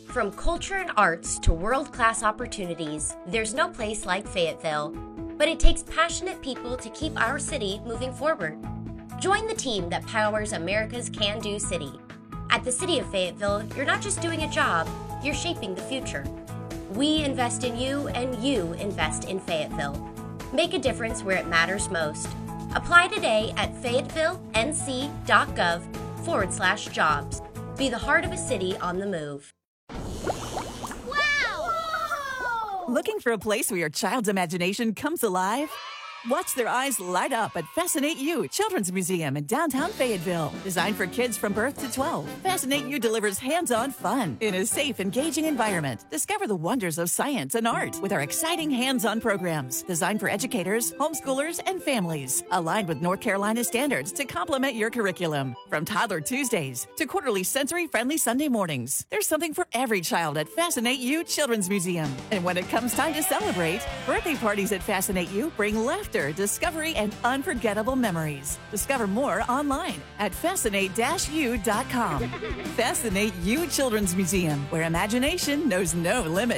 From culture and arts to world-class opportunities, there's no place like Fayetteville. But it takes passionate people to keep our city moving forward. Join the team that powers America's can-do city. At the City of Fayetteville, you're not just doing a job, you're shaping the future. We invest in you, and you invest in Fayetteville. Make a difference where it matters most. Apply today at fayetteville.nc.gov/jobs. Be the heart of a city on the move. Looking for a place where your child's imagination comes alive? Watch their eyes light up at Fascinate You Children's Museum in downtown Fayetteville. Designed for kids from birth to 12, Fascinate You delivers hands-on fun in a safe, engaging environment. Discover the wonders of science and art with our exciting hands-on programs designed for educators, homeschoolers, and families. Aligned with North Carolina standards to complement your curriculum. From Toddler Tuesdays to quarterly sensory-friendly Sunday mornings, there's something for every child at Fascinate You Children's Museum. And when it comes time to celebrate, birthday parties at Fascinate You bring laughter, discovery, and unforgettable memories. Discover more online at fascinate-u.com. Fascinate You Children's Museum, where imagination knows no limits.